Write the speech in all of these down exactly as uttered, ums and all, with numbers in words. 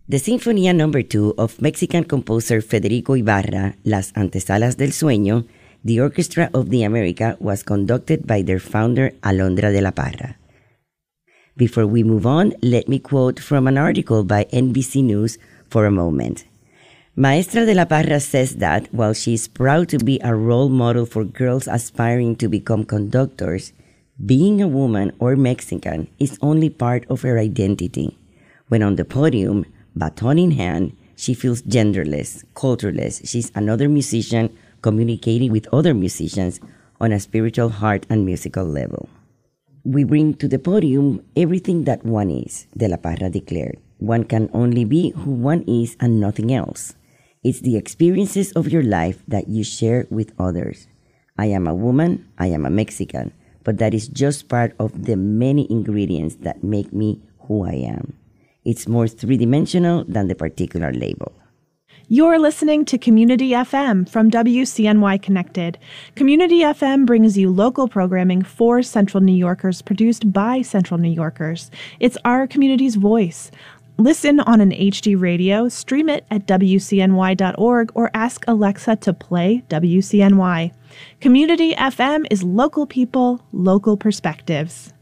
The Sinfonía number two of Mexican composer Federico Ibarra, Las Antesalas del Sueño, the Orchestra of the America, was conducted by their founder, Alondra de la Parra. Before we move on, let me quote from an article by N B C News for a moment. Maestra de la Parra says that while she is proud to be a role model for girls aspiring to become conductors, being a woman or Mexican is only part of her identity. When on the podium, baton in hand, she feels genderless, cultureless. She's another musician communicating with other musicians on a spiritual, heart, and musical level. We bring to the podium everything that one is, De la Parra declared. One can only be who one is and nothing else. It's the experiences of your life that you share with others. I am a woman, I am a Mexican, but that is just part of the many ingredients that make me who I am. It's more three-dimensional than the particular label. You're listening to Community F M from W C N Y Connected. Community F M brings you local programming for Central New Yorkers, produced by Central New Yorkers. It's our community's voice. Listen on an H D radio, stream it at W C N Y dot org, or ask Alexa to play W C N Y. Community F M is local people, local perspectives.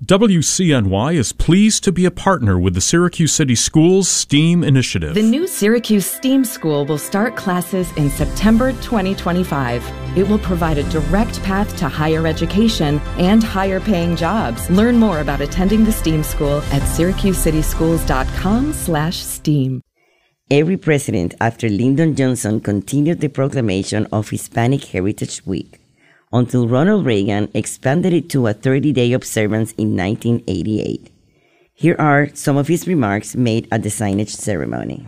W C N Y is pleased to be a partner with the Syracuse City Schools STEAM initiative. The new Syracuse STEAM School will start classes in September twenty twenty-five. It will provide a direct path to higher education and higher paying jobs. Learn more about attending the STEAM School at syracuse city schools dot com slash STEAM. Every president after Lyndon Johnson continued the proclamation of Hispanic Heritage Week, until Ronald Reagan expanded it to a thirty-day observance in nineteen eighty-eight. Here are some of his remarks made at the signage ceremony.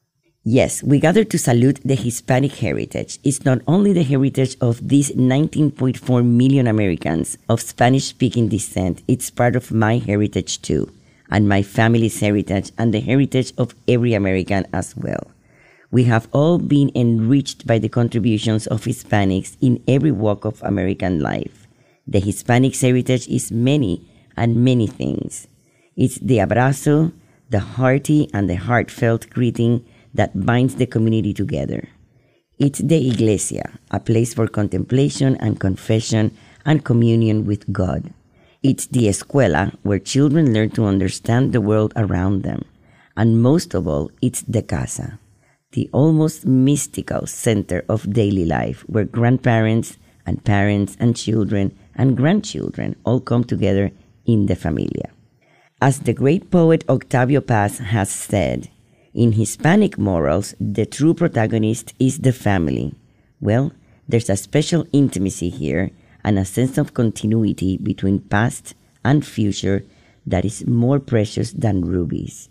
Yes, we gather to salute the Hispanic heritage. It's not only the heritage of these nineteen point four million Americans of Spanish-speaking descent, it's part of my heritage too, and my family's heritage, and the heritage of every American as well. We have all been enriched by the contributions of Hispanics in every walk of American life. The Hispanic heritage is many and many things. It's the abrazo, the hearty and the heartfelt greeting that binds the community together. It's the iglesia, a place for contemplation and confession and communion with God. It's the escuela, where children learn to understand the world around them. And most of all, it's the casa, the almost mystical center of daily life, where grandparents and parents and children and grandchildren all come together in the familia. As the great poet Octavio Paz has said, in Hispanic morals, the true protagonist is the family. Well, there's a special intimacy here and a sense of continuity between past and future that is more precious than rubies.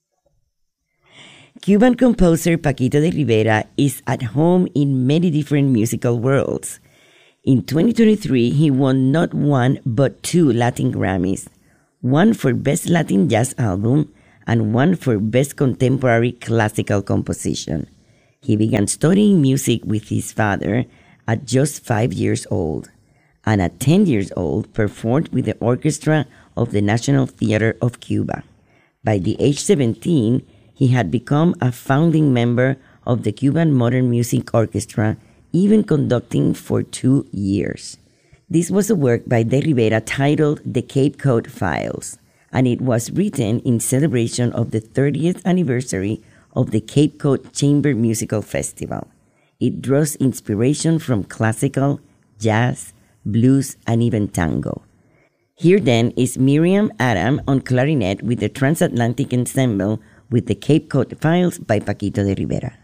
Cuban composer Paquito de Rivera is at home in many different musical worlds. In twenty twenty-three, he won not one but two Latin Grammys, one for Best Latin Jazz Album and one for Best Contemporary Classical Composition. He began studying music with his father at just five years old, and at ten years old performed with the orchestra of the National Theatre of Cuba. By the age seventeen, he had become a founding member of the Cuban Modern Music Orchestra, even conducting for two years. This was a work by De Rivera titled The Cape Cod Files, and it was written in celebration of the thirtieth anniversary of the Cape Cod Chamber Musical Festival. It draws inspiration from classical, jazz, blues, and even tango. Here then is Miriam Adam on clarinet with the Transatlantic Ensemble with the Cape Cod Files by Paquito de Rivera.